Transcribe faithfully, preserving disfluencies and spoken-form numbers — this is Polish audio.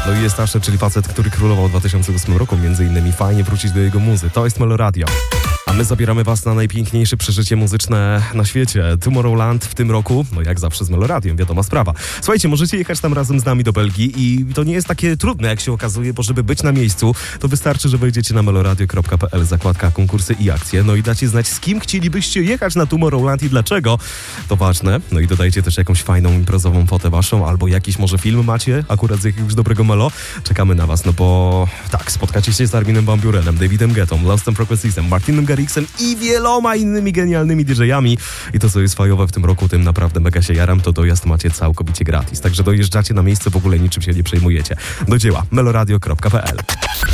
No i jest Asher, czyli facet, który królował w dwa tysiące ósmym roku, między innymi. Fajnie wrócić do jego muzy. To jest Meloradio. A my zabieramy was na najpiękniejsze przeżycie muzyczne na świecie. Tomorrowland w tym roku, no jak zawsze z Meloradią, wiadoma sprawa. Słuchajcie, możecie jechać tam razem z nami do Belgii i to nie jest takie trudne, jak się okazuje, bo żeby być na miejscu, to wystarczy, że wejdziecie na meloradio kropka p l, zakładka konkursy i akcje, no i dacie znać, z kim chcielibyście jechać na Tomorrowland i dlaczego. To ważne. No i dodajcie też jakąś fajną imprezową fotę waszą, albo jakiś może film macie, akurat z jakiegoś dobrego melo. Czekamy na was, no bo tak, spotkacie się z Arminem Van Burenem, Davidem Guettą, Lostem Progressisem, Martinem Garrixem i wieloma innymi genialnymi didżejami. I to, co jest fajowe w tym roku, tym naprawdę mega się jaram, to dojazd macie całkowicie gratis. Także dojeżdżacie na miejsce, w ogóle niczym się nie przejmujecie. Do dzieła. meloradio kropka p l